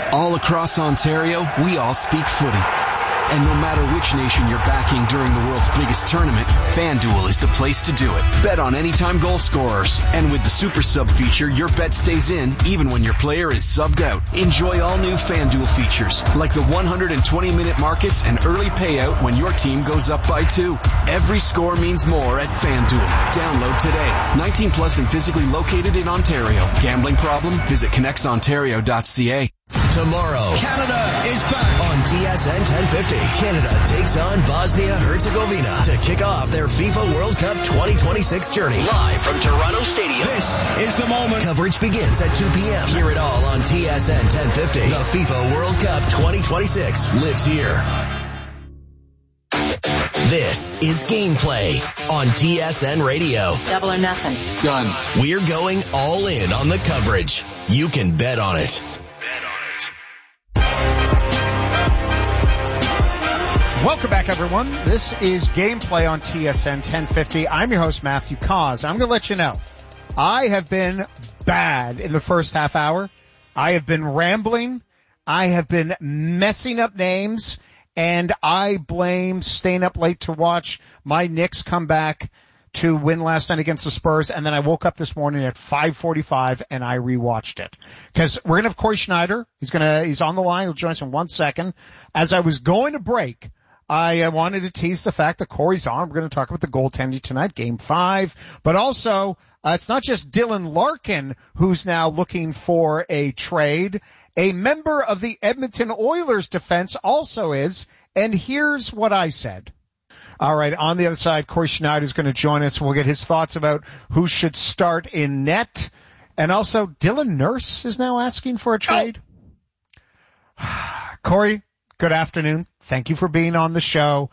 All across Ontario, we all speak footy. And no matter which nation you're backing during the world's biggest tournament, FanDuel is the place to do it. Bet on anytime goal scorers. And with the Super Sub feature, your bet stays in even when your player is subbed out. Enjoy all new FanDuel features, like the 120-minute markets and early payout when your team goes up by 2. Every score means more at FanDuel. Download today. 19 plus and physically located in Ontario. Gambling problem? Visit connectsontario.ca. Tomorrow, Canada is back on TSN 1050. Canada takes on Bosnia-Herzegovina to kick off their FIFA World Cup 2026 journey. Live from Toronto Stadium. This is the moment. Coverage begins at 2 p.m. Hear it all on TSN 1050. The FIFA World Cup 2026 lives here. This is Gameplay on TSN Radio. Double or nothing. Done. We're going all in on the coverage. You can bet on it. Welcome back, everyone. This is Gameplay on TSN 1050. I'm your host, Matthew Cause. I'm going to let you know, I have been bad in the first half hour. I have been rambling. I have been messing up names, and I blame staying up late to watch my Knicks come back to win last night against the Spurs, and then I woke up this morning at 5:45 and I rewatched it. Because we're going to have Corey Schneider. He's on the line. He'll join us in 1 second. As I was going to break, I wanted to tease the fact that Corey's on. We're going to talk about the goaltending tonight, Game 5. But also, it's not just Dylan Larkin who's now looking for a trade. A member of the Edmonton Oilers defense also is. And here's what I said. All right, on the other side, Corey Schneider is going to join us. We'll get his thoughts about who should start in net. And also, Dylan Nurse is now asking for a trade. Oh. Corey, good afternoon. Thank you for being on the show.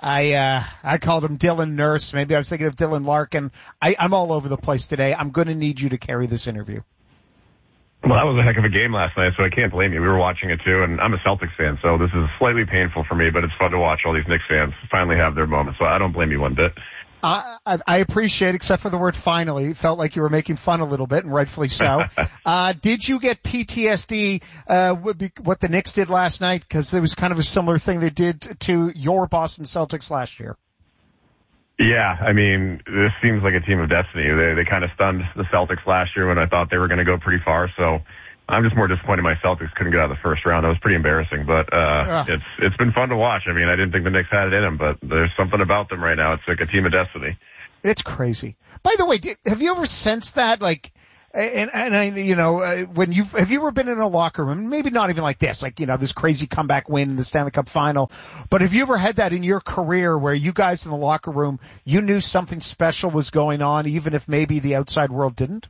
I called him Dylan Nurse. Maybe I was thinking of Dylan Larkin. I'm all over the place today. I'm going to need you to carry this interview. Well, that was a heck of a game last night, so I can't blame you. We were watching it too, and I'm a Celtics fan, so this is slightly painful for me, but it's fun to watch all these Knicks fans finally have their moment, so I don't blame you one bit. I appreciate, except for the word finally. It felt like you were making fun a little bit, and rightfully so. Did you get PTSD, what the Knicks did last night? Because there was kind of a similar thing they did to your Boston Celtics last year. Yeah, I mean, this seems like a team of destiny. They kind of stunned the Celtics last year when I thought they were going to go pretty far, so I'm just more disappointed my Celtics couldn't get out of the first round. That was pretty embarrassing, but it's been fun to watch. I mean, I didn't think the Knicks had it in them, but there's something about them right now. It's like a team of destiny. It's crazy. By the way, have you ever sensed that, like, and when have you ever been in a locker room, maybe not even like this, like, this crazy comeback win in the Stanley Cup final, but have you ever had that in your career where you guys in the locker room, you knew something special was going on, even if maybe the outside world didn't?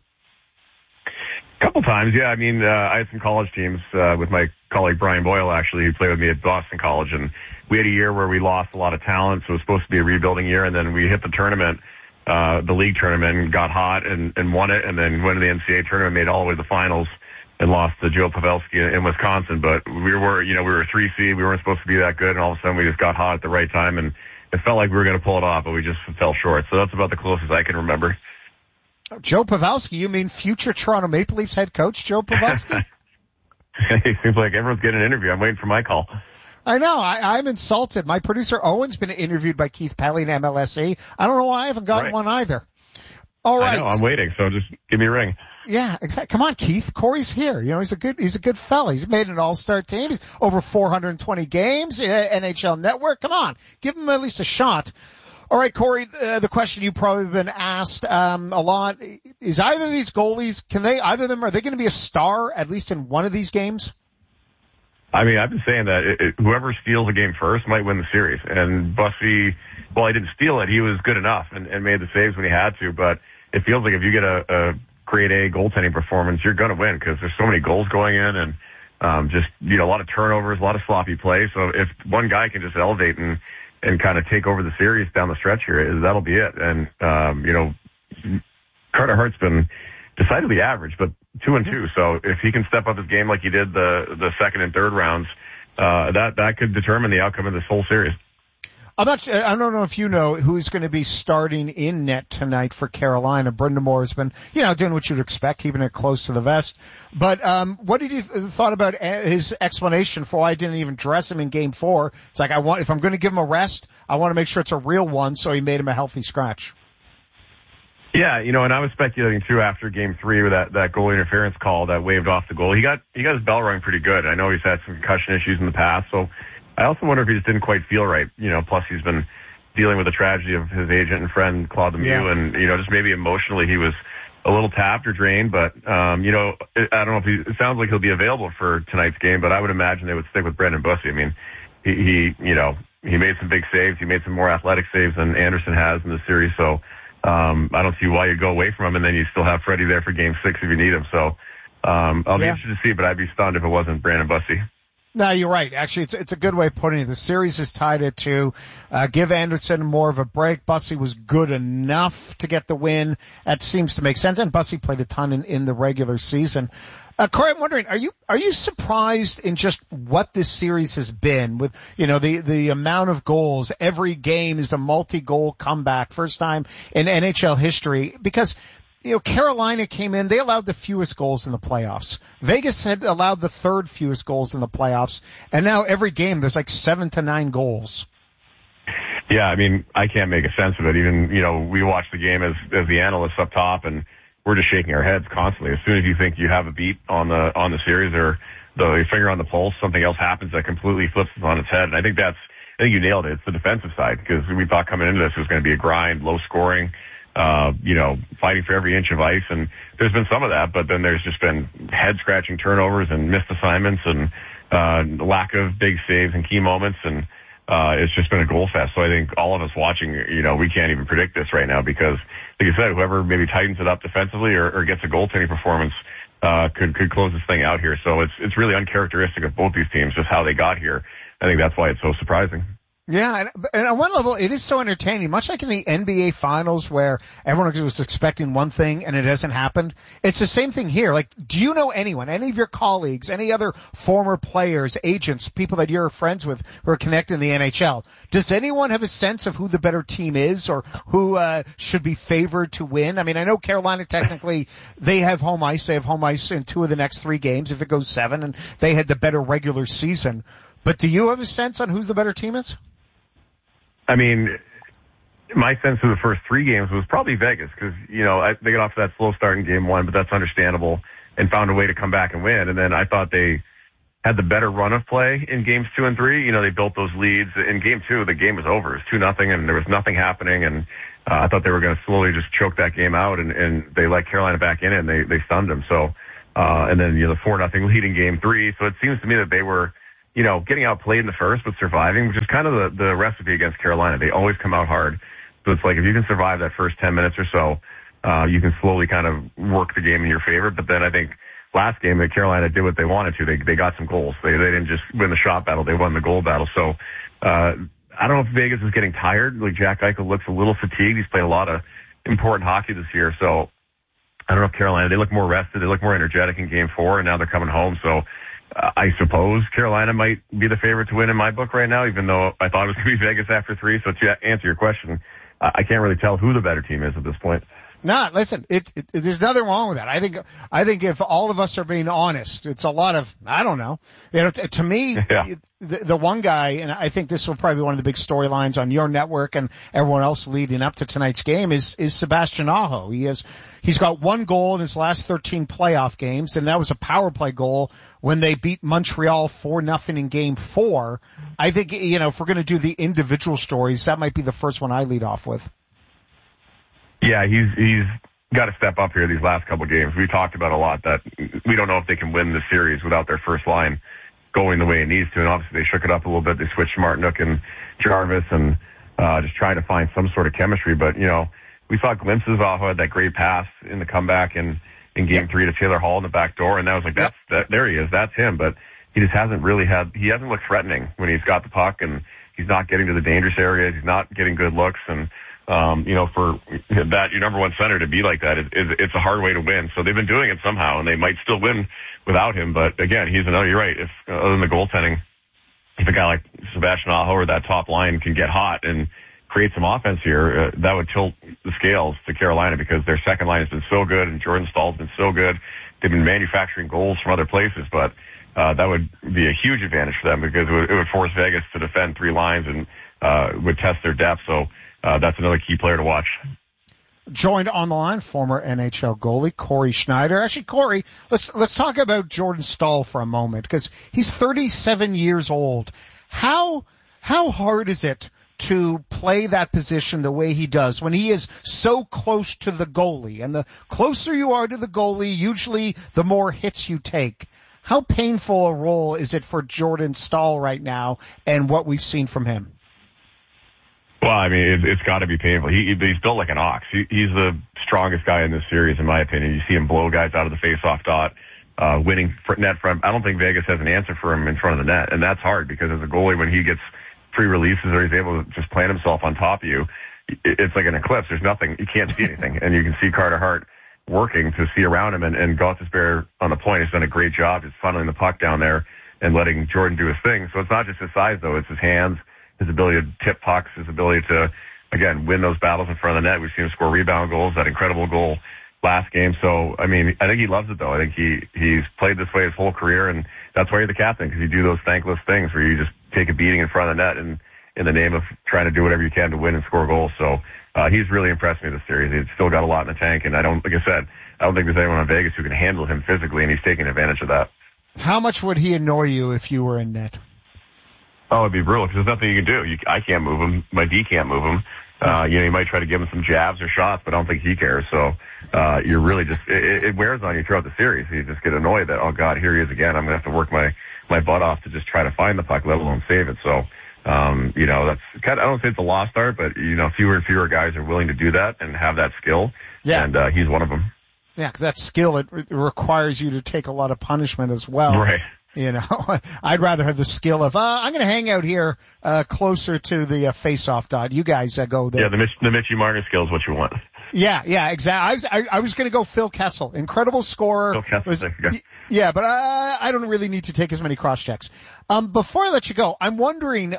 A couple times, yeah. I mean, I had some college teams with my colleague Brian Boyle, actually, who played with me at Boston College, and we had a year where we lost a lot of talent, so it was supposed to be a rebuilding year, and then we hit the tournament, the league tournament, got hot and won it, and then went to the NCAA tournament, made all the way to the finals, and lost to Joe Pavelski in Wisconsin. But we were a 3 seed. We weren't supposed to be that good, and all of a sudden we just got hot at the right time, and it felt like we were going to pull it off, but we just fell short. So that's about the closest I can remember. Joe Pavelski, you mean future Toronto Maple Leafs head coach Joe Pavelski? It seems like everyone's getting an interview. I'm waiting for my call. I know. I'm insulted. My producer Owen's been interviewed by Keith Pelly in MLSE. I don't know why I haven't gotten one either. All right. I know. I'm waiting, so just give me a ring. Yeah, exactly. Come on, Keith. Corey's here. He's a good fella. He's made an all-star team. He's over 420 games, NHL Network. Come on. Give him at least a shot. All right, Corey, the question you've probably been asked a lot is either of these goalies, are they going to be a star at least in one of these games? I mean, I've been saying that whoever steals a game first might win the series. And Bussy, well, he didn't steal it. He was good enough and made the saves when he had to. But it feels like if you get a grade A goaltending performance, you're going to win because there's so many goals going in and a lot of turnovers, a lot of sloppy play. So if one guy can just elevate and kind of take over the series down the stretch here, that'll be it. And, Carter Hart's been decidedly average, but 2-2. So if he can step up his game like he did the second and third rounds, that could determine the outcome of this whole series. I don't know if you know who's going to be starting in net tonight for Carolina. Brind'Amour has been, doing what you'd expect, keeping it close to the vest. But, what did you thought about his explanation for why I didn't even dress him in game 4? It's like, if I'm going to give him a rest, I want to make sure it's a real one, so he made him a healthy scratch. Yeah, and I was speculating too after game 3 with that goal interference call that waved off the goal. He got his bell rung pretty good. I know he's had some concussion issues in the past, so I also wonder if he just didn't quite feel right. Plus he's been dealing with the tragedy of his agent and friend Claude Lemieux, and just maybe emotionally he was a little tapped or drained. But I don't know if it sounds like he'll be available for tonight's game, but I would imagine they would stick with Brendan Bussey. I mean, he made some big saves. He made some more athletic saves than Anderson has in the series. So I don't see why you go away from him, and then you still have Freddie there for game 6 if you need him. So I'll be interested to see, but I'd be stunned if it wasn't Brandon Bussey. No, you're right. Actually, it's a good way of putting it. The series is tied at 2. Give Anderson more of a break. Bussey was good enough to get the win. That seems to make sense. And Bussey played a ton in the regular season. Corey, I'm wondering, are you surprised in just what this series has been with, the amount of goals? Every game is a multi-goal comeback. First time in NHL history, because Carolina came in, they allowed the fewest goals in the playoffs. Vegas had allowed the 3rd fewest goals in the playoffs. And now every game there's like 7 to 9 goals. Yeah, I mean, I can't make a sense of it. Even, we watch the game as the analysts up top, and we're just shaking our heads constantly. As soon as you think you have a beat on the series or the finger on the pulse, something else happens that completely flips it on its head. And I think you nailed it. It's the defensive side, because we thought coming into this it was going to be a grind, low scoring, fighting for every inch of ice. And there's been some of that, but then there's just been head scratching turnovers and missed assignments and, lack of big saves and key moments. And, it's just been a goal fest. So I think all of us watching, we can't even predict this right now, because like you said, whoever maybe tightens it up defensively or gets a goaltending performance, could close this thing out here. So it's really uncharacteristic of both these teams, just how they got here. I think that's why it's so surprising. Yeah, and on one level, it is so entertaining, much like in the NBA Finals where everyone was expecting one thing and it hasn't happened. It's the same thing here. Like, do you know anyone, any of your colleagues, any other former players, agents, people that you're friends with who are connected in the NHL? Does anyone have a sense of who the better team is or who should be favored to win? I mean, I know Carolina technically, they have home ice. They have home ice in 2 of the next 3 games if it goes 7, and they had the better regular season. But do you have a sense on who the better team is? I mean, my sense of the first 3 games was probably Vegas, because, they got off to that slow start in game 1, but that's understandable, and found a way to come back and win. And then I thought they had the better run of play in games 2 and 3. They built those leads. In game 2, the game was over. It was 2-0, and there was nothing happening. And I thought they were going to slowly just choke that game out, and they let Carolina back in it, and they stunned them. So, and then, the 4-0 lead in game 3. So it seems to me that they were, getting outplayed in the first, but surviving, which is kind of the recipe against Carolina. They always come out hard. So it's like, if you can survive that first 10 minutes or so, you can slowly kind of work the game in your favor. But then I think last game that Carolina did what they wanted to. They got some goals. They didn't just win the shot battle. They won the goal battle. So, I don't know if Vegas is getting tired. Like, Jack Eichel looks a little fatigued. He's played a lot of important hockey this year. So I don't know if Carolina, they look more rested. They look more energetic in game 4, and now they're coming home. So, I suppose Carolina might be the favorite to win in my book right now, even though I thought it was going to be Vegas after 3. So to answer your question, I can't really tell who the better team is at this point. No, listen, there's nothing wrong with that. I think if all of us are being honest, it's a lot of, I don't know. To me, yeah. The one guy, and I think this will probably be one of the big storylines on your network and everyone else leading up to tonight's game is Sebastian Aho. He's got 1 goal in his last 13 playoff games, and that was a power play goal when they beat Montreal 4-0 in game 4. I think, if we're going to do the individual stories, that might be the first one I lead off with. Yeah, he's got to step up here these last couple of games. We talked about a lot that we don't know if they can win the series without their first line going the way it needs to. And obviously they shook it up a little bit. They switched Martinook and Jarvis and just trying to find some sort of chemistry. But, we saw glimpses. Aho had that great pass in the comeback in game 3 to Taylor Hall in the back door. And that was like, there he is. That's him. But he just hasn't looked threatening when he's got the puck, and he's not getting to the dangerous areas. He's not getting good looks. And, for that, your number 1 center to be like that, it's a hard way to win. So they've been doing it somehow, and they might still win without him. But again, you're right. If other than the goaltending, if a guy like Sebastian Aho or that top line can get hot and create some offense here, that would tilt the scales to Carolina, because their second line has been so good and Jordan Staal's been so good. They've been manufacturing goals from other places, but that would be a huge advantage for them, because it would force Vegas to defend three lines and would test their depth. So that's another key player to watch. Joined on the line, former NHL goalie Corey Schneider. Actually, Corey, let's talk about Jordan Staal for a moment, because he's 37 years old. How hard is it to play that position the way he does when he is so close to the goalie? And the closer you are to the goalie, usually the more hits you take. How painful a role is it for Jordan Staal right now and what we've seen from him? Well, I mean, it's got to be painful. He's built like an ox. He's the strongest guy in this series, in my opinion. You see him blow guys out of the face-off dot, winning net front. I don't think Vegas has an answer for him in front of the net, and that's hard, because as a goalie, when he gets free releases or he's able to just plant himself on top of you, it's like an eclipse. There's nothing. You can't see anything. And you can see Carter Hart working to see around him, and Gostisbehere on the point has done a great job just funneling the puck down there and letting Jordan do his thing. So it's not just his size, though. It's his hands, his ability to tip pucks, his ability to, again, win those battles in front of the net. We've seen him score rebound goals, that incredible goal last game. So, I mean, I think he loves it, though. I think he's played this way his whole career, and that's why you're the captain, because you do those thankless things where you just take a beating in front of the net and in the name of trying to do whatever you can to win and score goals. So he's really impressed me this series. He's still got a lot in the tank, and like I said, I don't think there's anyone in Vegas who can handle him physically, and he's taking advantage of that. How much would he annoy you if you were in net? Oh, it'd be brutal, because there's nothing you can do. I can't move him. My D can't move him. You might try to give him some jabs or shots, but I don't think he cares. So you're really just, it wears on you throughout the series. You just get annoyed that, oh God, here he is again. I'm going to have to work my butt off to just try to find the puck, let alone save it. So, that's kind of, I don't say it's a lost art, but, fewer and fewer guys are willing to do that and have that skill. Yeah. And he's one of them. Yeah, because that skill, it requires you to take a lot of punishment as well. Right. I'd rather have the skill of, I'm going to hang out here, closer to the face-off dot. You guys go there. Yeah, the Mitchie Marner skill is what you want. Yeah, exactly. I was going to go Phil Kessel. Incredible scorer. Phil Kessel, yeah, but I don't really need to take as many cross-checks. Before I let you go, I'm wondering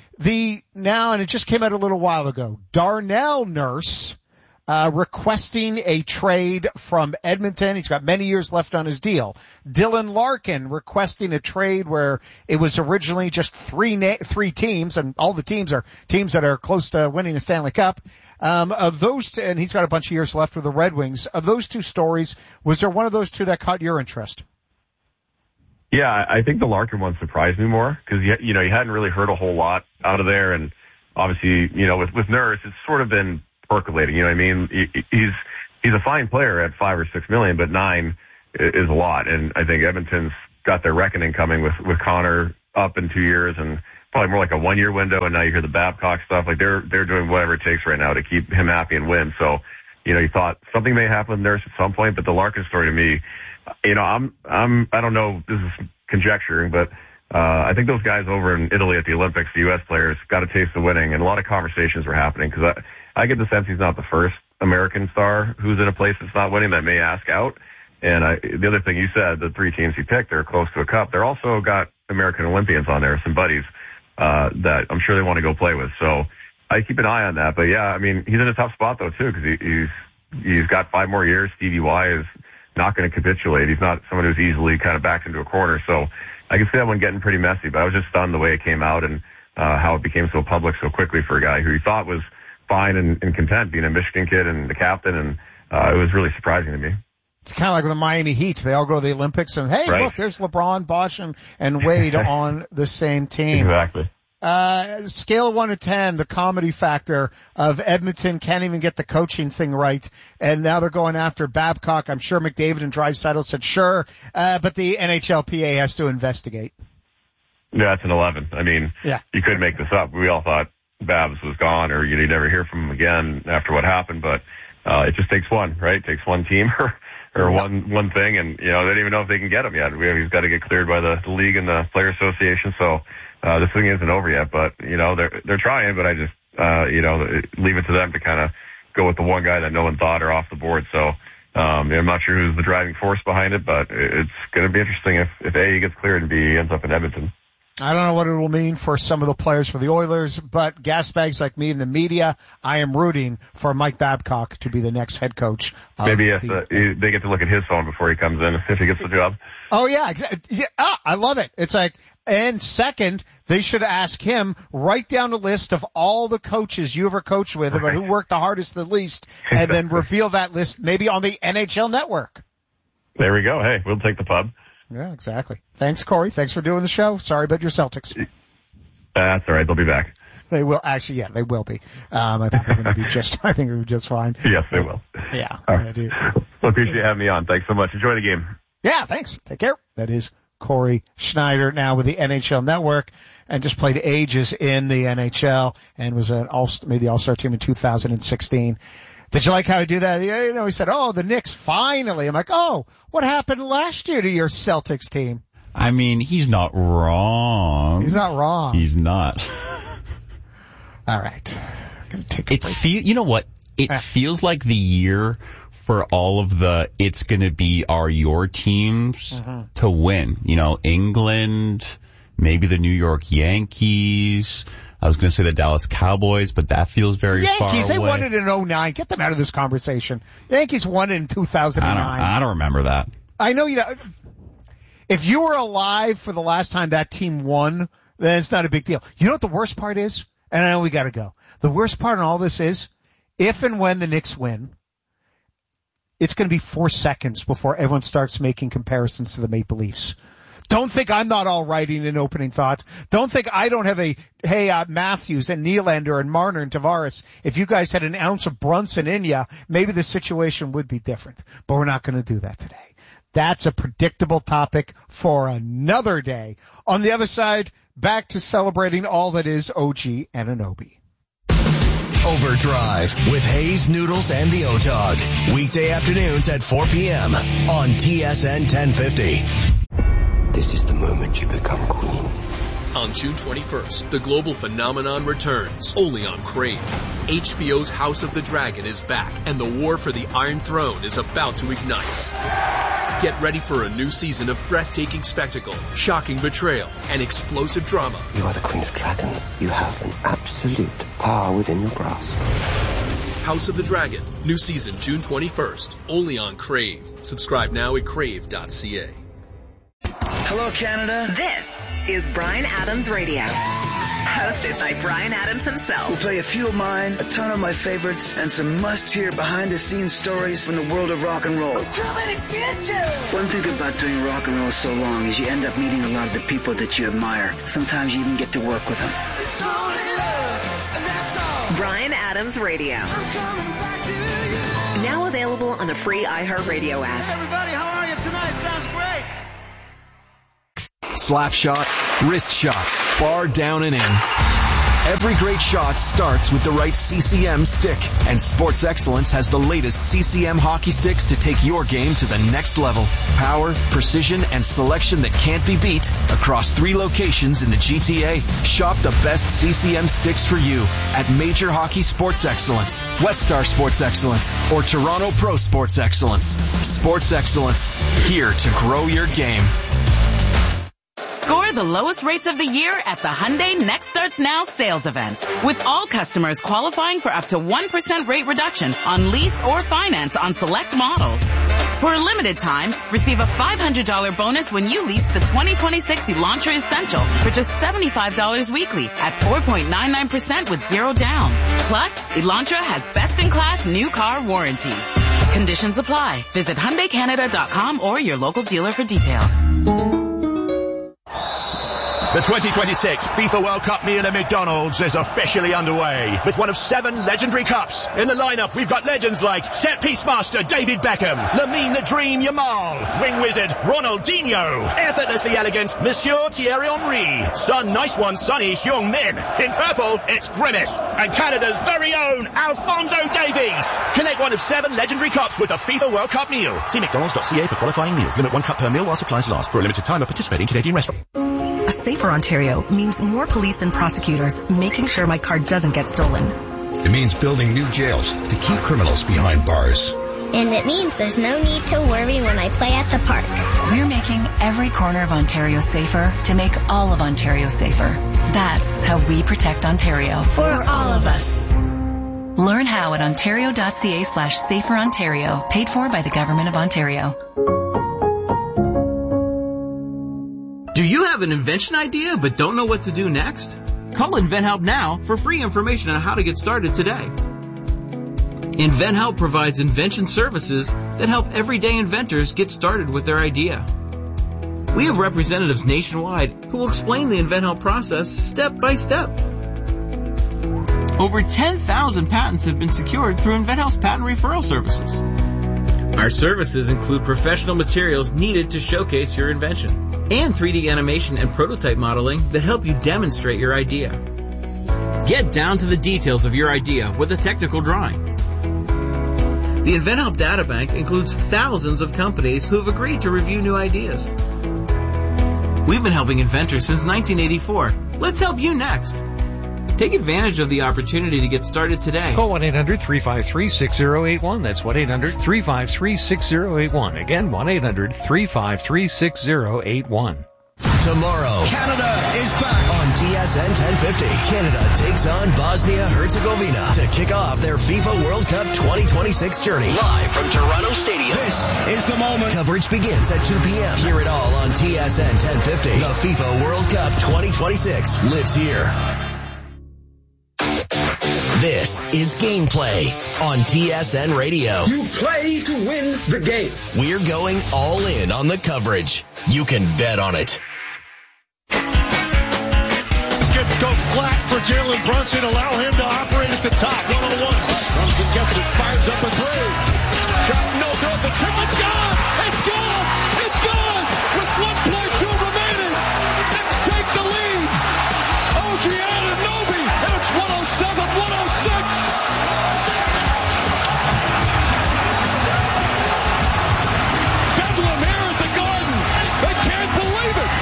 and it just came out a little while ago, Darnell Nurse, requesting a trade from Edmonton. He's got many years left on his deal. Dylan Larkin requesting a trade where it was originally just three teams, and all the teams are teams that are close to winning a Stanley Cup. Of those two, and he's got a bunch of years left with the Red Wings. Of those two stories, was there one of those two that caught your interest? Yeah, I think the Larkin one surprised me more, because you hadn't really heard a whole lot out of there, and obviously, with Nurse, it's sort of been percolating. You know what I mean? He's a fine player at $5 or $6 million, but $9 million is a lot. And I think Edmonton's got their reckoning coming with Connor up in 2 years, and probably more like a 1 year window. And now you hear the Babcock stuff. Like they're doing whatever it takes right now to keep him happy and win. So, you thought something may happen with Nurse at some point, but the Larkin story to me, I don't know, this is conjecturing, but I think those guys over in Italy at the Olympics, the U.S. players, got a taste of winning, and a lot of conversations were happening, because I get the sense he's not the first American star who's in a place that's not winning that may ask out. And the other thing you said, the three teams he picked, they're close to a cup. They're also got American Olympians on there, some buddies that I'm sure they want to go play with. So I keep an eye on that. But yeah, I mean, he's in a tough spot though too, because he's got 5 more years. Stevie Y is not going to capitulate. He's not someone who's easily kind of backed into a corner. So I can see that one getting pretty messy, but I was just stunned the way it came out and how it became so public so quickly for a guy who he thought was fine and content being a Michigan kid and the captain, and it was really surprising to me. It's kind of like with the Miami Heat. They all go to the Olympics and, hey, Look, there's LeBron, Bosh, and Wade on the same team. Exactly. Scale of 1 to 10, the comedy factor of Edmonton can't even get the coaching thing right, and now they're going after Babcock. I'm sure McDavid and Draisaitl said sure, but the NHLPA has to investigate. Yeah, it's an 11. I mean, You could make this up. We all thought Babs was gone, or you'd never hear from him again after what happened, but it just takes one, right? It takes one team or one thing, and they don't even know if they can get him yet. He's got to get cleared by the league and the player association, so this thing isn't over yet. But they're trying, but I just leave it to them to kind of go with the one guy that no one thought are off the board. So I'm not sure who's the driving force behind it, but it's going to be interesting if A, he gets cleared, and B, he ends up in Edmonton. I don't know what it will mean for some of the players for the Oilers, but gas bags like me in the media, I am rooting for Mike Babcock to be the next head coach. Maybe if they get to look at his phone before he comes in, if he gets the job. Oh, yeah, exactly. Yeah, I love it. It's like, and second, they should ask him, write down a list of all the coaches you ever coached with, about who worked the hardest, the least, and then reveal that list maybe on the NHL Network. There we go. Hey, we'll take the pub. Yeah, exactly. Thanks, Corey. Thanks for doing the show. Sorry about your Celtics. That's all right. They'll be back. They will actually. Yeah, they will be. I think they're going to be just. I think they're just fine. Yes, they will. Yeah. Right. I do. Well, appreciate having me on. Thanks so much. Enjoy the game. Yeah. Thanks. Take care. That is Corey Schneider, now with the NHL Network, and just played ages in the NHL and was made the All-Star team in 2016. Did you like how I do that? You know, he said, "Oh, the Knicks finally." I'm like, "Oh, what happened last year to your Celtics team?" I mean, he's not wrong. He's not wrong. He's not. All right. I'm gonna take a break. You know what? It feels like the year for all of the it's going to be your teams to win. You know, England, maybe the New York Yankees. I was going to say the Dallas Cowboys, but that feels very far away. Yankees, they won it in 2009. Get them out of this conversation. Yankees won it in 2009. I don't remember that. I know you know. If you were alive for the last time that team won, then it's not a big deal. You know what the worst part is? And I know we got to go. The worst part in all this is, if and when the Knicks win, it's going to be 4 seconds before everyone starts making comparisons to the Maple Leafs. Don't think I'm not all writing in opening thoughts. Don't think I don't have Matthews and Nylander and Marner and Tavares. If you guys had an ounce of Brunson in you, maybe the situation would be different. But we're not going to do that today. That's a predictable topic for another day. On the other side, back to celebrating all that is OG Anunoby. Overdrive with Hayes, Noodles, and the O-Dog. Weekday afternoons at 4 p.m. on TSN 1050. This is the moment you become queen. On June 21st, the global phenomenon returns, only on Crave. HBO's House of the Dragon is back, and the war for the Iron Throne is about to ignite. Get ready for a new season of breathtaking spectacle, shocking betrayal, and explosive drama. You are the Queen of Dragons. You have an absolute power within your grasp. House of the Dragon, new season June 21st, only on Crave. Subscribe now at crave.ca. Hello, Canada. This is Bryan Adams Radio, hosted by Bryan Adams himself. We'll play a few of mine, a ton of my favorites, and some must-hear behind-the-scenes stories from the world of rock and roll. One thing about doing rock and roll so long is you end up meeting a lot of the people that you admire. Sometimes you even get to work with them. Bryan Adams Radio. Now available on the free iHeartRadio app. Everybody, how are you tonight? Sounds great. Slap shot, wrist shot, bar down and in. Every great shot starts with the right CCM stick, and Sports Excellence has the latest CCM hockey sticks to take your game to the next level. Power, precision, and selection that can't be beat across 3 locations in the GTA. Shop the best CCM sticks for you at Major Hockey Sports Excellence, West Star Sports Excellence, or Toronto Pro Sports Excellence. Sports Excellence, here to grow your game. Score the lowest rates of the year at the Hyundai Next Starts Now sales event, with all customers qualifying for up to 1% rate reduction on lease or finance on select models. For a limited time, receive a $500 bonus when you lease the 2026 Elantra Essential for just $75 weekly at 4.99% with 0 down. Plus, Elantra has best-in-class new car warranty. Conditions apply. Visit HyundaiCanada.com or your local dealer for details. The 2026 FIFA World Cup meal at McDonald's is officially underway with one of 7 legendary cups. In the lineup, we've got legends like set-piece master David Beckham, Lamine the Dream Yamal, wing wizard Ronaldinho, effortlessly elegant Monsieur Thierry Henry, Sun Nice One Sonny Heung-min. In purple, it's Grimace, and Canada's very own Alphonso Davies. Collect one of 7 legendary cups with a FIFA World Cup meal. See mcdonalds.ca for qualifying meals. Limit 1 cup per meal while supplies last. For a limited time at participating Canadian restaurant. A safer Ontario means more police and prosecutors making sure my car doesn't get stolen. It means building new jails to keep criminals behind bars. and it means there's no need to worry when I play at the park. We're making every corner of Ontario safer to make all of Ontario safer. That's how we protect Ontario. For all of us. Learn how at ontario.ca/saferontario, paid for by the Government of Ontario. Do you have an invention idea but don't know what to do next? Call InventHelp now for free information on how to get started today. InventHelp provides invention services that help everyday inventors get started with their idea. We have representatives nationwide who will explain the InventHelp process step by step. Over 10,000 patents have been secured through InventHelp's patent referral services. Our services include professional materials needed to showcase your invention and 3D animation and prototype modeling that help you demonstrate your idea. Get down to the details of your idea with a technical drawing. The InventHelp Databank includes thousands of companies who have agreed to review new ideas. We've been helping inventors since 1984. Let's help you next. Take advantage of the opportunity to get started today. Call 1-800-353-6081. That's 1-800-353-6081. Again, 1-800-353-6081. Tomorrow, Canada is back on TSN 1050. Canada takes on Bosnia-Herzegovina to kick off their FIFA World Cup 2026 journey. Live from Toronto Stadium. This is the moment. Coverage begins at 2 p.m. Hear it all on TSN 1050. The FIFA World Cup 2026 lives here. This is Gameplay on TSN Radio. You play to win the game. We're going all in on the coverage. You can bet on it. Skips go flat for Jalen Brunson. Allow him to operate at the top. 1-on-1. Brunson gets it. Fires up a three. Shot no good. The triple gone. It's gone. It's gone. With 1.2 remaining. Knicks take the lead. OG Anunoby. And it's 107-106. Bedlam here at the Garden. They can't believe it.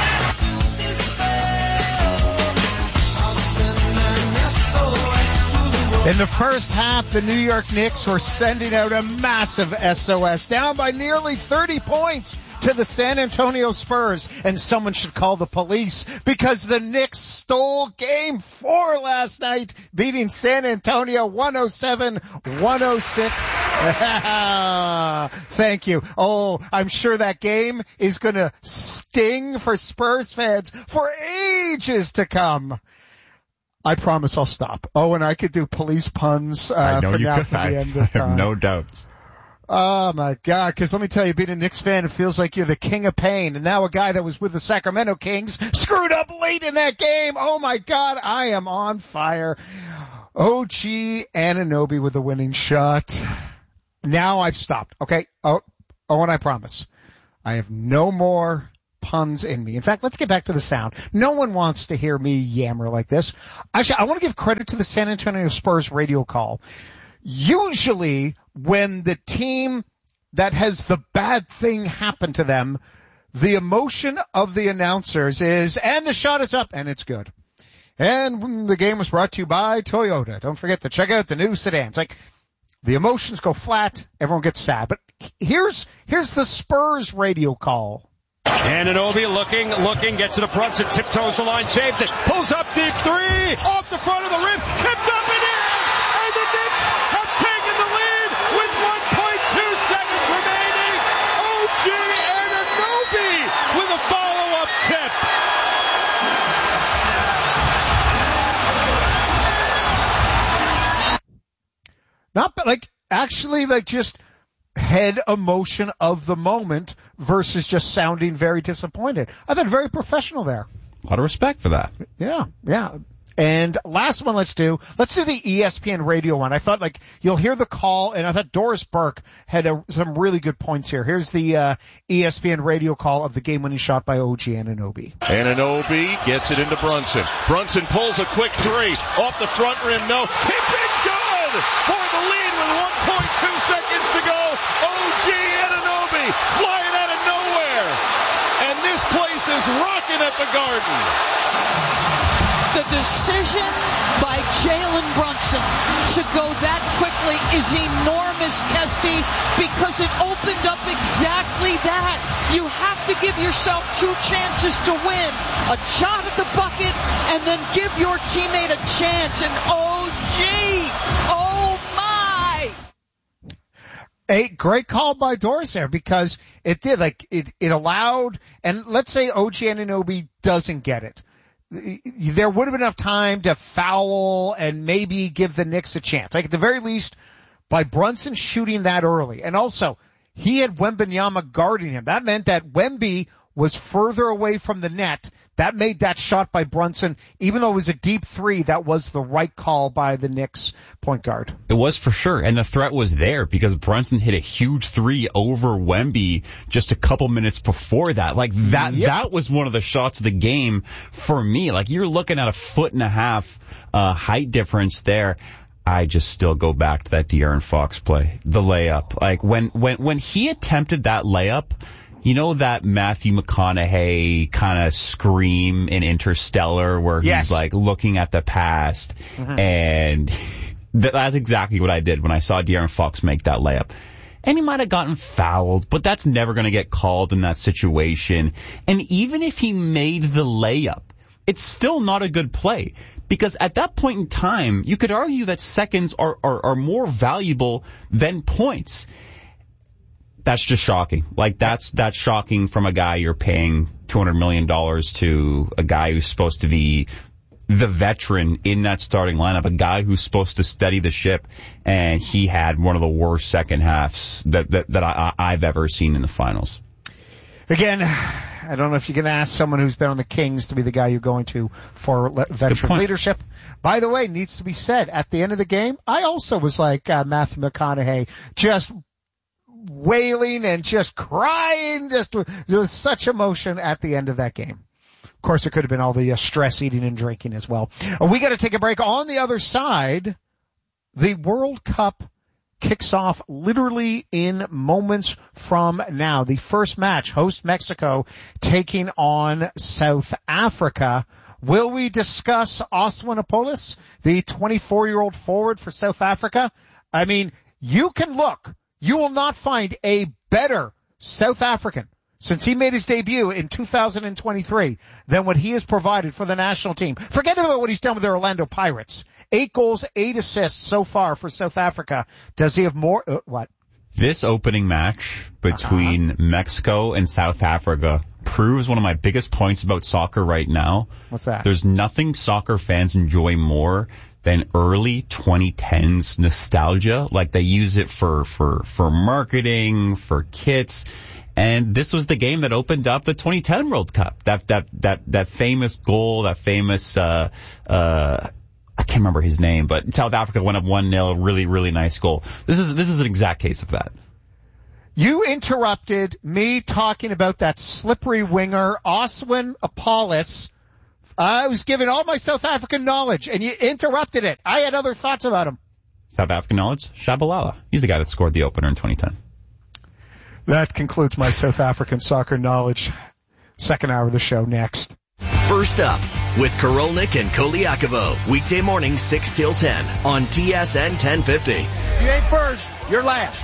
In the first half, the New York Knicks were sending out a massive SOS, down by nearly 30 points to the San Antonio Spurs, and someone should call the police because the Knicks stole Game 4 last night, beating San Antonio 107-106. Thank you. Oh, I'm sure that game is going to sting for Spurs fans for ages to come. I promise I'll stop. Oh, and I could do police puns I know from you now could. to the I end of time. have no doubts. Oh my God, because let me tell you, being a Knicks fan, it feels like you're the king of pain. And now a guy that was with the Sacramento Kings screwed up late in that game. Oh my God, I am on fire. OG Anunoby with the winning shot. Now I've stopped. Okay. Oh, and I promise. I have no more puns in me. In fact, let's get back to the sound. No one wants to hear me yammer like this. Actually, I want to give credit to the San Antonio Spurs radio call. Usually when the team that has the bad thing happen to them, the emotion of the announcers is, and the shot is up, and it's good. And the game was brought to you by Toyota. Don't forget to check out the new sedans. Like, the emotions go flat, everyone gets sad. But here's the Spurs radio call. Anunoby looking, gets to the Brunson, tiptoes the line, saves it, pulls up deep three, off the front of the rim, tipped up and in, and the Knicks have taken the lead with 1.2 seconds remaining. OG Anunoby with a follow-up tip. Not like, actually like just head emotion of the moment versus just sounding very disappointed. I thought very professional there. A lot of respect for that. Yeah. And last one let's do the ESPN radio one. I thought like you'll hear the call, and I thought Doris Burke had some really good points here. Here's the ESPN radio call of the game-winning shot by OG Anunoby. Anunoby gets it into Brunson. Brunson pulls a quick three off the front rim. No, tip it good for the lead with 1.2 seconds to go. OG Anunoby flying out of nowhere, and this place is rocking at the Garden. The decision by Jalen Brunson to go that quickly is enormous, Kesty, because it opened up exactly that. You have to give yourself two chances to win. A shot at the bucket, and then give your teammate a chance. And oh my! A great call by Doris there, because it did, it allowed, and let's say OG Anunoby doesn't get it. There would have been enough time to foul and maybe give the Knicks a chance. At the very least, by Brunson shooting that early. And also, he had Wembanyama guarding him. That meant that Wemby was further away from the net. That made that shot by Brunson, even though it was a deep three, that was the right call by the Knicks point guard. It was for sure, and the threat was there because Brunson hit a huge three over Wemby just a couple minutes before that. That was one of the shots of the game for me. You're looking at a 1.5 foot height difference there. I just still go back to that De'Aaron Fox play, the layup. When he attempted that layup, you know that Matthew McConaughey kind of scream in Interstellar where he's looking at the past, and that's exactly what I did when I saw De'Aaron Fox make that layup. And he might have gotten fouled, but that's never going to get called in that situation. And even if he made the layup, it's still not a good play. Because at that point in time, you could argue that seconds are more valuable than points. That's just shocking. That's shocking from a guy you're paying $200 million to, a guy who's supposed to be the veteran in that starting lineup, a guy who's supposed to steady the ship, and he had one of the worst second halves that I've ever seen in the finals. Again, I don't know if you can ask someone who's been on the Kings to be the guy you're going to for veteran leadership. By the way, needs to be said, at the end of the game, I also was like Matthew McConaughey, just wailing and just crying. There was such emotion at the end of that game. Of course, it could have been all the stress eating and drinking as well. We got to take a break. On the other side, the World Cup kicks off literally in moments from now. The first match, host Mexico taking on South Africa. Will we discuss Oswanapolis, the 24-year-old forward for South Africa? I mean, you can look. You will not find a better South African since he made his debut in 2023 than what he has provided for the national team. Forget about what he's done with the Orlando Pirates. 8 goals, 8 assists so far for South Africa. Does he have more? What? This opening match between Mexico and South Africa proves one of my biggest points about soccer right now. What's that? There's nothing soccer fans enjoy more than early 2010s nostalgia. They use it for marketing, for kits. And this was the game that opened up the 2010 World Cup. That famous goal, that famous, I can't remember his name, but South Africa went up 1-0. Really, really nice goal. This is an exact case of that. You interrupted me talking about that slippery winger, Oswanapolis. I was giving all my South African knowledge, and you interrupted it. I had other thoughts about him. South African knowledge? Shabalala. He's the guy that scored the opener in 2010. That concludes my South African soccer knowledge. Second hour of the show next. First up with Korolnik and Koliakovo. Weekday morning 6 till 10 on TSN 1050. You ain't first, you're last.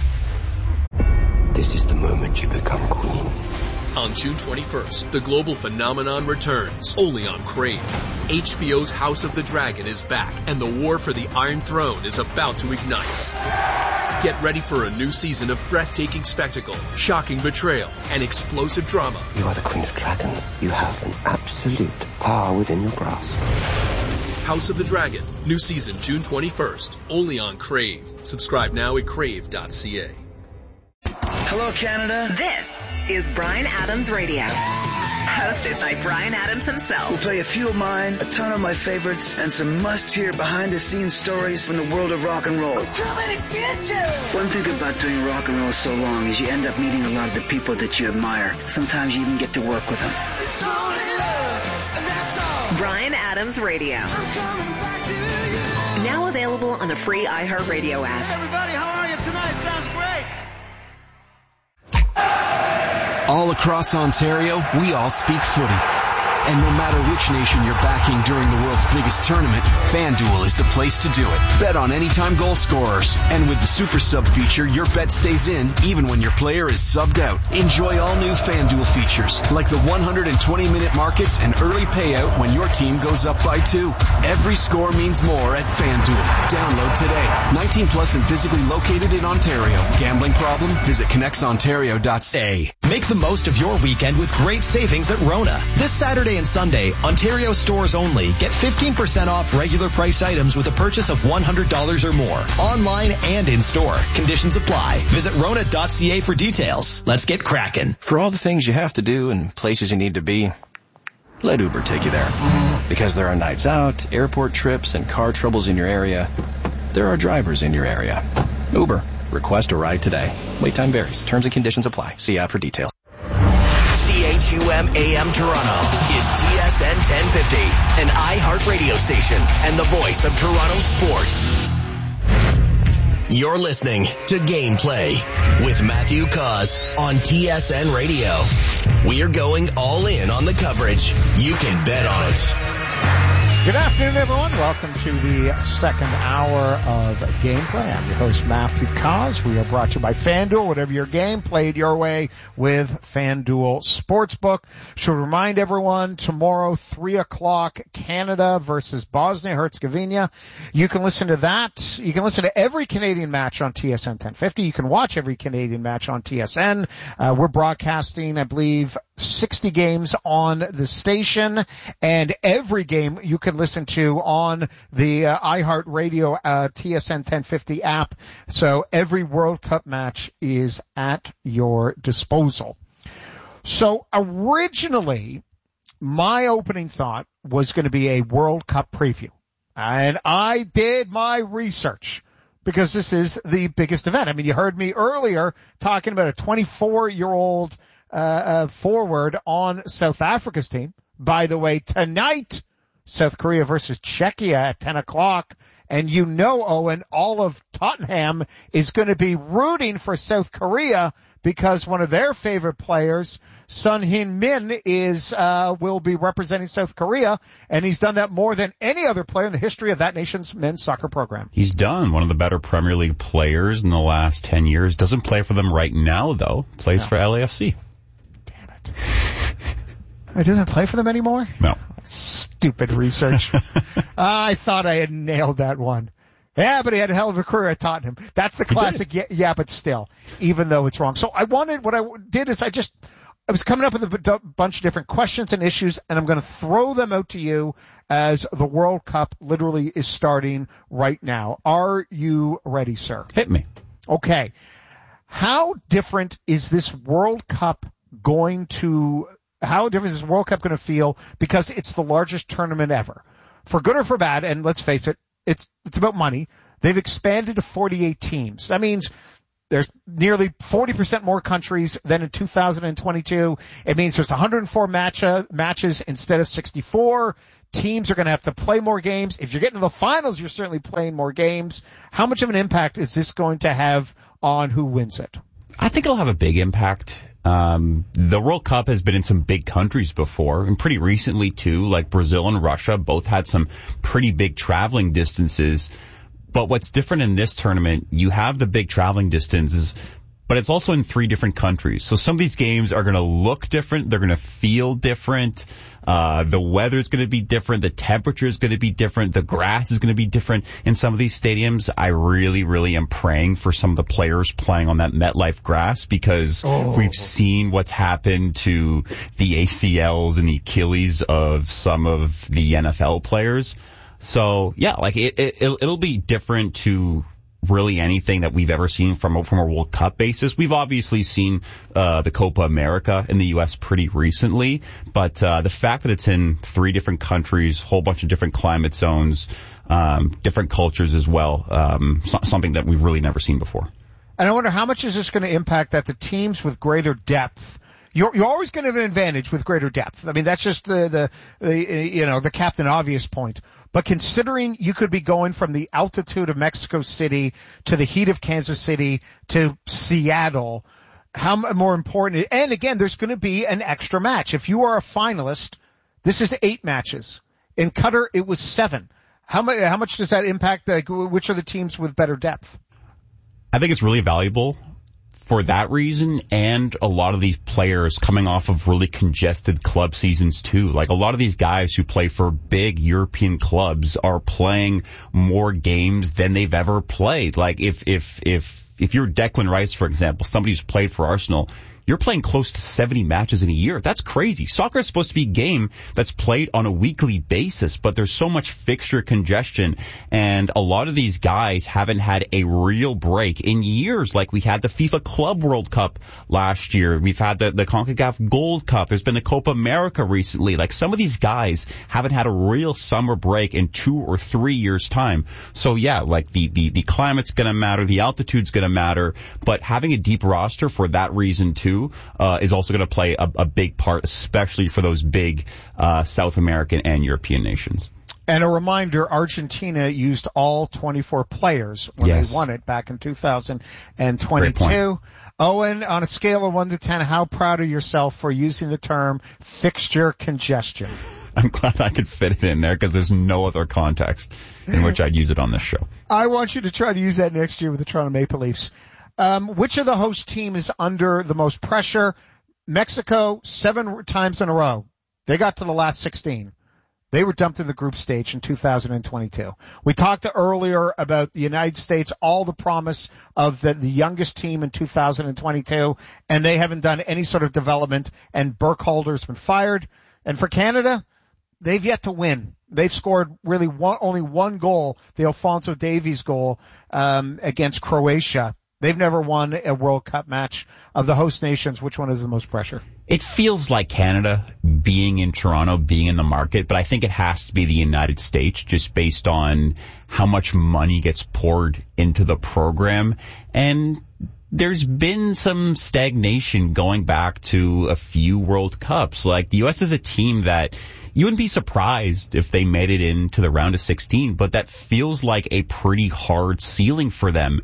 This is the moment you become queen. On June 21st, the global phenomenon returns, only on Crave. HBO's House of the Dragon is back, and the war for the Iron Throne is about to ignite. Get ready for a new season of breathtaking spectacle, shocking betrayal, and explosive drama. You are the Queen of Dragons. You have an absolute power within your grasp. House of the Dragon, new season June 21st, only on Crave. Subscribe now at crave.ca. Hello, Canada. This is Bryan Adams Radio. Hosted by Bryan Adams himself. We'll play a few of mine, a ton of my favorites, and some must-hear behind-the-scenes stories from the world of rock and roll. I'm coming to get you! One thing about doing rock and roll so long is you end up meeting a lot of the people that you admire. Sometimes you even get to work with them. It's only love, and that's all. Bryan Adams Radio. I'm coming back to you. Now available on the free iHeartRadio app. Hey everybody, how are you tonight? Sounds great. All across Ontario, we all speak footy. And no matter which nation you're backing during the world's biggest tournament, FanDuel is the place to do it. Bet on anytime goal scorers. And with the Super Sub feature, your bet stays in even when your player is subbed out. Enjoy all new FanDuel features, like the 120-minute markets and early payout when your team goes up by 2. Every score means more at FanDuel. Download today. 19 plus and physically located in Ontario. Gambling problem? Visit connectsontario.ca. Make the most of your weekend with great savings at Rona. This Saturday and Sunday, Ontario stores only. Get 15% off regular price items with a purchase of $100 or more. Online and in store. Conditions apply. Visit Rona.ca for details. Let's get cracking. For all the things you have to do and places you need to be, let Uber take you there. Because there are nights out, airport trips, and car troubles in your area. There are drivers in your area. Uber. Request a ride today. Wait time varies. Terms and conditions apply. See app for details. CHUM AM Toronto is TSN 1050, an iHeart radio station and the voice of Toronto sports. You're listening to Gameplay with Matthew Cause on TSN Radio. We're going all in on the coverage. You can bet on it. Good afternoon, everyone. Welcome to the second hour of Gameplay. I'm your host, Matthew Cause. We are brought to you by FanDuel. Whatever your game, played your way with FanDuel Sportsbook. Should remind everyone, tomorrow, 3 o'clock, Canada versus Bosnia-Herzegovina. You can listen to that. You can listen to every Canadian match on TSN 1050. You can watch every Canadian match on TSN. We're broadcasting, I believe, 60 games on the station, and every game you can listen to on the iHeartRadio TSN 1050 app. So every World Cup match is at your disposal. So originally, my opening thought was going to be a World Cup preview. And I did my research because this is the biggest event. I mean, you heard me earlier talking about a 24-year-old forward on South Africa's team. By the way, tonight, South Korea versus Czechia at 10 o'clock. And you know, Owen, all of Tottenham is going to be rooting for South Korea because one of their favorite players, Son Heung-min, will be representing South Korea, and he's done that more than any other player in the history of that nation's men's soccer program. He's done. One of the better Premier League players in the last 10 years. Doesn't play for them right now, though. Plays for LAFC. It doesn't play for them anymore? No. Stupid research. I thought I had nailed that one. Yeah, but he had a hell of a career at Tottenham. That's the classic, yeah, but still, even though it's wrong. So what I did is I was coming up with a bunch of different questions and issues, and I'm going to throw them out to you as the World Cup literally is starting right now. Are you ready, sir? Hit me. Okay. How different is this World Cup going to feel because it's the largest tournament ever? For good or for bad, and let's face it, it's about money. They've expanded to 48 teams. That means there's nearly 40% more countries than in 2022. It means there's 104 matches instead of 64. Teams are going to have to play more games. If you're getting to the finals, you're certainly playing more games. How much of an impact is this going to have on who wins it? I think it'll have a big impact. The World Cup has been in some big countries before, and pretty recently too, like Brazil and Russia both had some pretty big traveling distances. But what's different in this tournament, you have the big traveling distances, but it's also in 3 different countries. So some of these games are going to look different. They're going to feel different. The weather's going to be different. The temperature is going to be different. The grass is going to be different. In some of these stadiums, I really, really am praying for some of the players playing on that MetLife grass because we've seen what's happened to the ACLs and the Achilles of some of the NFL players. So yeah, like it'll be different to really anything that we've ever seen from a World Cup basis. We've obviously seen the Copa America in the U.S. pretty recently, but the fact that it's in 3 different countries, whole bunch of different climate zones, different cultures as well, something that we've really never seen before. And I wonder how much is this going to impact that the teams with greater depth. You're always going to have an advantage with greater depth. I mean, that's just the Captain Obvious point. But considering you could be going from the altitude of Mexico City to the heat of Kansas City to Seattle, how more important, and again, there's going to be an extra match. If you are a finalist, This is 8 matches. In Qatar, it was 7. How much does that impact? Which are the teams with better depth? I think it's really valuable for that reason, and a lot of these players coming off of really congested club seasons too. Like a lot of these guys who play for big European clubs are playing more games than they've ever played. Like if you're Declan Rice, for example, somebody who's played for Arsenal, you're playing close to 70 matches in a year. That's crazy. Soccer is supposed to be a game that's played on a weekly basis, but there's so much fixture congestion, and a lot of these guys haven't had a real break in years. Like we had the FIFA Club World Cup last year. We've had the CONCACAF Gold Cup. There's been the Copa America recently. Like some of these guys haven't had a real summer break in 2 or 3 years' time. So yeah, like the climate's gonna matter, the altitude's gonna matter, but having a deep roster for that reason too is also going to play a big part, especially for those big South American and European nations. And a reminder, Argentina used all 24 players when they won it back in 2022. Owen, on a scale of 1 to 10, how proud of yourself for using the term fixture congestion? I'm glad I could fit it in there because there's no other context in which I'd use it on this show. I want you to try to use that next year with the Toronto Maple Leafs. Which of the host team is under the most pressure? Mexico, 7 times in a row. They got to the last 16. They were dumped in the group stage in 2022. We talked earlier about the United States, all the promise of the youngest team in 2022, and they haven't done any sort of development, and Burkhalter's been fired. And for Canada, they've yet to win. They've scored really only 1 goal, the Alphonso Davies goal, against Croatia. They've never won a World Cup match. Of the host nations, which one has the most pressure? It feels like Canada being in Toronto, being in the market, but I think it has to be the United States just based on how much money gets poured into the program. And there's been some stagnation going back to a few World Cups. Like the U.S. is a team that you wouldn't be surprised if they made it into the round of 16, but that feels like a pretty hard ceiling for them.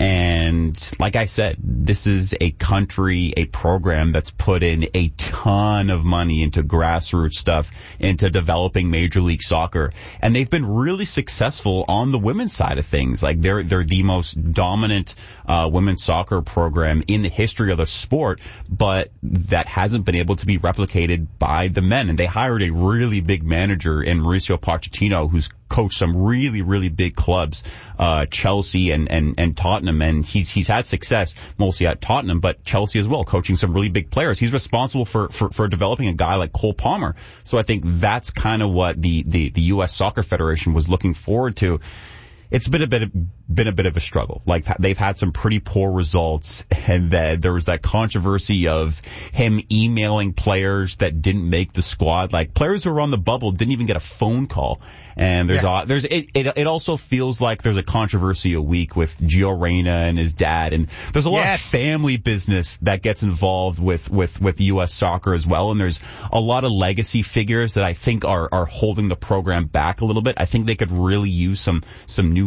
And like I said, this is a country, a program that's put in a ton of money into grassroots stuff, into developing Major League Soccer. And they've been really successful on the women's side of things. Like they're the most dominant women's soccer program in the history of the sport, but that hasn't been able to be replicated by the men. And they hired a really big manager in Mauricio Pochettino, who's coached some really, really big clubs, Chelsea and Tottenham, and he's had success mostly at Tottenham, but Chelsea as well, coaching some really big players. He's responsible for developing a guy like Cole Palmer. So I think that's kind of what the U.S. Soccer Federation was looking forward to. It's been a bit of a struggle. Like they've had some pretty poor results, and there was that controversy of him emailing players that didn't make the squad. Like players who were on the bubble didn't even get a phone call. And it also feels like there's a controversy a week with Gio Reyna and his dad, and there's a lot of family business that gets involved with U.S. soccer as well. And there's a lot of legacy figures that I think are holding the program back a little bit. I think they could really use some